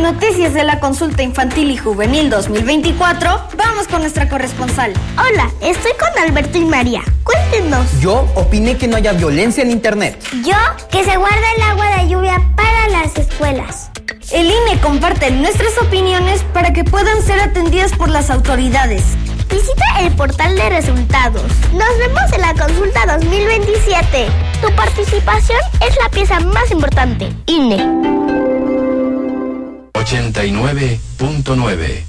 noticias de la consulta infantil y juvenil 2024, vamos con nuestra corresponsal. Hola, estoy con Alberto y María. Cuéntenos. Yo opiné que no haya violencia en internet. Yo, que se guarde el agua de lluvia para las escuelas. El INE comparte nuestras opiniones para que puedan ser atendidas por las autoridades. Visita el portal de resultados. Nos vemos en la consulta 2027. Tu participación es la pieza más importante. INE. 89.9.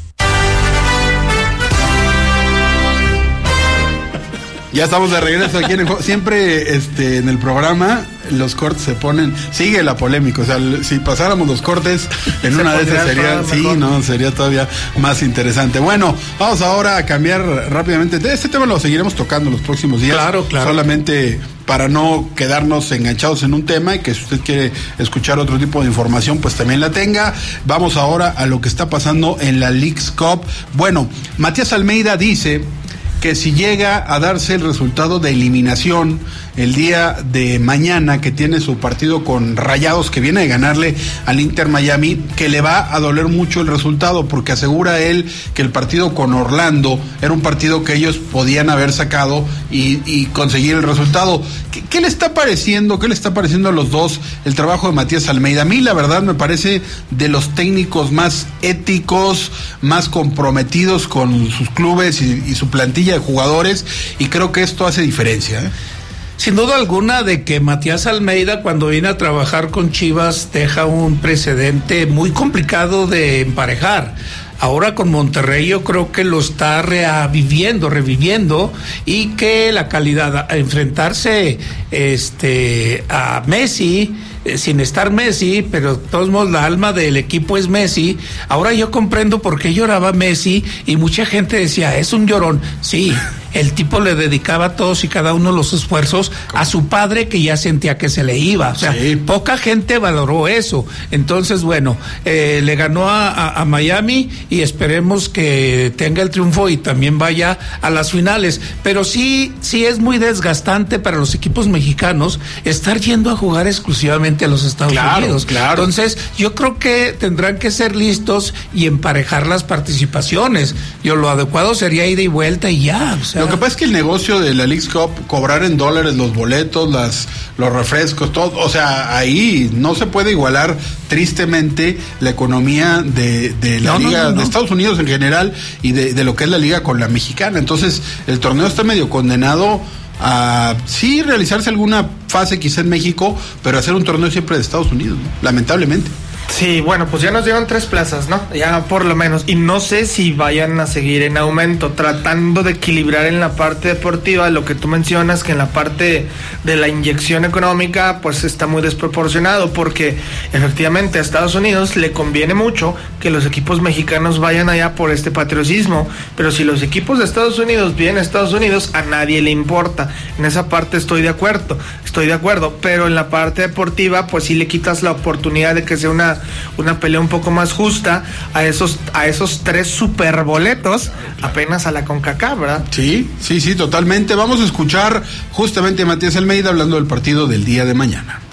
Ya estamos de regreso aquí en el juego. Siempre en el programa los cortes se ponen, sigue la polémica, o sea, si pasáramos los cortes en una de esas sería todavía más interesante. Bueno, vamos ahora a cambiar rápidamente. De este tema lo seguiremos tocando los próximos días. Claro. Solamente para no quedarnos enganchados en un tema y que si usted quiere escuchar otro tipo de información, pues también la tenga. Vamos ahora a lo que está pasando en la Leagues Cup. Bueno, Matías Almeida dice que si llega a darse el resultado de eliminación el día de mañana, que tiene su partido con Rayados, que viene de ganarle al Inter Miami, que le va a doler mucho el resultado, porque asegura él que el partido con Orlando era un partido que ellos podían haber sacado y conseguir el resultado. ¿Qué le está pareciendo? ¿Qué le está pareciendo a los dos el trabajo de Matías Almeida? A mí, la verdad, me parece de los técnicos más éticos, más comprometidos con sus clubes y su plantilla de jugadores, y creo que esto hace diferencia, ¿eh? Sin duda alguna de que Matías Almeida, cuando viene a trabajar con Chivas, deja un precedente muy complicado de emparejar. Ahora con Monterrey yo creo que lo está reviviendo, y que la calidad a enfrentarse a Messi, sin estar Messi, pero de todos modos la alma del equipo es Messi. Ahora yo comprendo por qué lloraba Messi, y mucha gente decía, es un llorón. Sí, el tipo le dedicaba todos y cada uno de los esfuerzos a su padre, que ya sentía que se le iba. O sea, sí, poca gente valoró eso. Entonces, bueno, le ganó a Miami, y esperemos que tenga el triunfo y también vaya a las finales. Pero sí es muy desgastante para los equipos mexicanos estar yendo a jugar exclusivamente a los Estados Unidos. Claro. Entonces, yo creo que tendrán que ser listos y emparejar las participaciones. Lo adecuado sería ida y vuelta y ya. O sea, lo que pasa es que el negocio de la Leagues Cup, cobrar en dólares los boletos, los refrescos, todo, o sea, ahí no se puede igualar tristemente la economía de la liga de Estados Unidos en general, y de lo que es la liga con la mexicana. Entonces, el torneo está medio condenado a sí realizarse alguna fase quizá en México, pero hacer un torneo siempre de Estados Unidos, ¿no? Lamentablemente. Sí, bueno, pues ya nos dieron 3 plazas, ¿no? Ya por lo menos. Y no sé si vayan a seguir en aumento, tratando de equilibrar en la parte deportiva lo que tú mencionas, que en la parte de la inyección económica, pues está muy desproporcionado, porque efectivamente a Estados Unidos le conviene mucho que los equipos mexicanos vayan allá por este patriotismo, pero si los equipos de Estados Unidos vienen a Estados Unidos, a nadie le importa. En esa parte estoy de acuerdo, pero en la parte deportiva, pues sí le quitas la oportunidad de que sea una pelea un poco más justa a esos 3 superboletos apenas a la CONCACAF, ¿verdad? Sí, totalmente. Vamos a escuchar justamente a Matías Almeida hablando del partido del día de mañana.